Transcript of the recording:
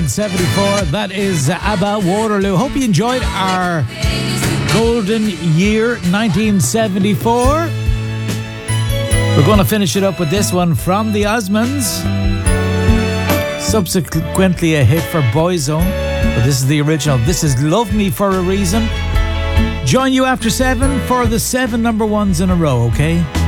74, that is ABBA, Waterloo. Hope you enjoyed our golden year 1974. We're going to finish it up with this one from the Osmonds, subsequently a hit for Boyzone, but this is the original. This is Love Me for a Reason. Join you after 7 for the 7 number ones in a row, okay?